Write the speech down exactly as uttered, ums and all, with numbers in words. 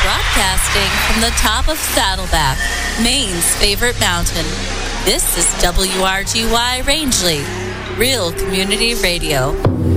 Broadcasting from the top of Saddleback, Maine's favorite mountain. This is W R G Y Rangeley, Real Community Radio.